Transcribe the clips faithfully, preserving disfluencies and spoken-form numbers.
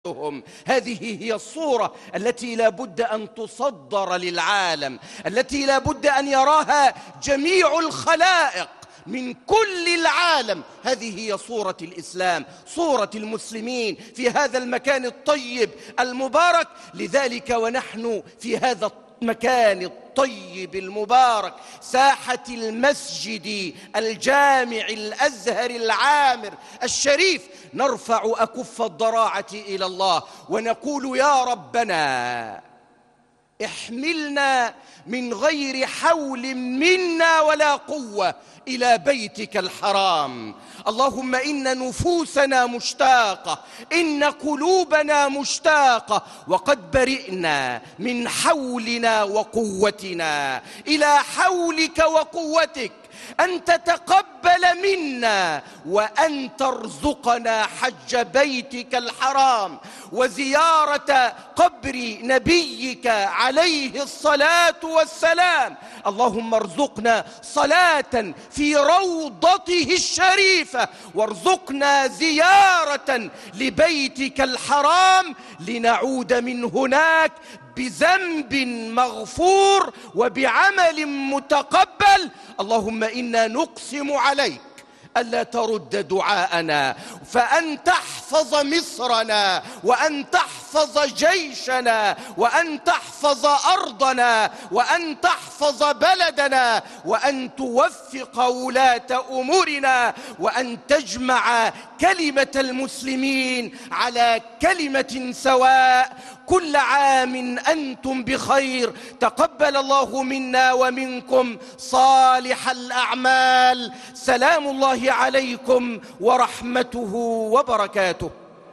هذه هي الصورة التي لا بد أن تصدر للعالم، التي لا بد أن يراها جميع الخلائق من كل العالم. هذه هي صورة الإسلام، صورة المسلمين في هذا المكان الطيب المبارك. لذلك ونحن في هذا المكان الطيب المبارك، ساحة المسجد الجامع الأزهر العامر الشريف، نرفع أكف الضراعة إلى الله ونقول: يا ربنا احملنا من غير حول منا ولا قوة إلى بيتك الحرام. اللهم إن نفوسنا مشتاقة، إن قلوبنا مشتاقة، وقد برئنا من حولنا وقوتنا إلى حولك وقوتك، أن تتقبل منا وأن ترزقنا حج بيتك الحرام وزيارة قبر نبيك عليه الصلاة والسلام. اللهم ارزقنا صلاة في روضته الشريفة، وارزقنا زيارة لبيتك الحرام لنعود من هناك بذنب مغفور وبعمل متقبل. اللهم إنا نقسم عليك ألا ترد دعاءنا، فأن تحفظ مصرنا، وأن تحفظ جيشنا، وأن تحفظ أرضنا، وأن تحفظ بلدنا، وأن توفق ولاة أمورنا، وأن تجمع كلمة المسلمين على كلمة سواء. كل عام أنتم بخير، تقبل الله منا ومنكم صالح الأعمال. سلام الله عليكم ورحمته وبركاته.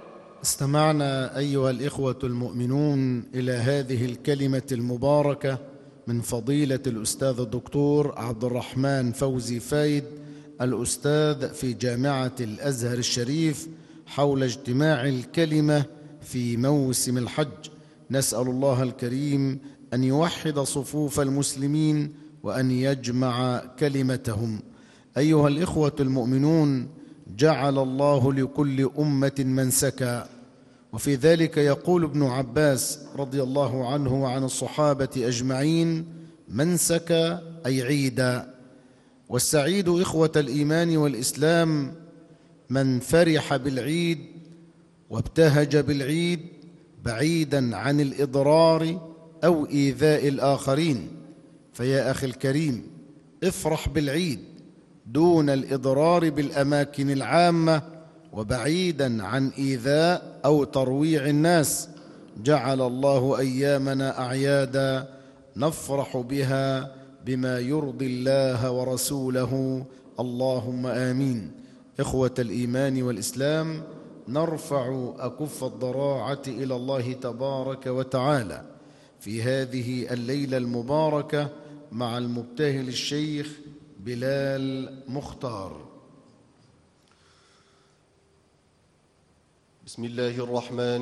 استمعنا أيها الإخوة المؤمنون إلى هذه الكلمة المباركة من فضيلة الأستاذ الدكتور عبد الرحمن فوزي فايد، الأستاذ في جامعة الأزهر الشريف، حول اجتماع الكلمة في موسم الحج. نسأل الله الكريم أن يوحد صفوف المسلمين وأن يجمع كلمتهم. أيها الإخوة المؤمنون، جعل الله لكل أمة منسكا، وفي ذلك يقول ابن عباس رضي الله عنه وعن الصحابة أجمعين: منسك أي عيدا. والسعيد إخوة الإيمان والإسلام من فرح بالعيد وابتهج بالعيد بعيدا عن الإضرار أو إيذاء الآخرين. فيا أخي الكريم، افرح بالعيد دون الإضرار بالأماكن العامة وبعيدا عن إيذاء أو ترويع الناس. جعل الله أيامنا أعيادا نفرح بها بما يرضي الله ورسوله، اللهم آمين. إخوة الإيمان والإسلام، نرفع أكف الضراعة إلى الله تبارك وتعالى في هذه الليلة المباركة مع المبتهل الشيخ بلال مختار. بسم الله الرحمن